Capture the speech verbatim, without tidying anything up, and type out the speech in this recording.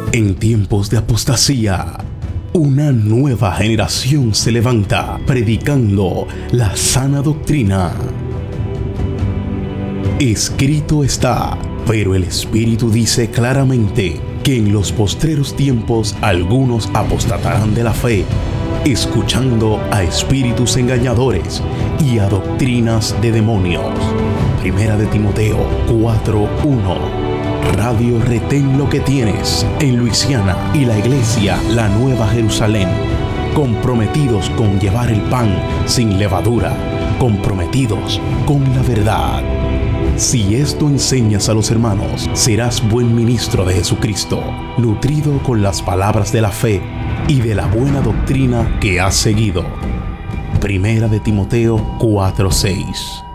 En tiempos de apostasía, una nueva generación se levanta predicando la sana doctrina. Escrito está, pero el Espíritu dice claramente que en los postreros tiempos algunos apostatarán de la fe, escuchando a espíritus engañadores y a doctrinas de demonios. Primera de Timoteo cuatro uno. Radio Retén lo que tienes en Luisiana y la iglesia La Nueva Jerusalén, comprometidos con llevar el pan sin levadura, comprometidos con la verdad. Si esto enseñas a los hermanos, serás buen ministro de Jesucristo, nutrido con las palabras de la fe y de la buena doctrina que has seguido. Primera de Timoteo cuatro seis.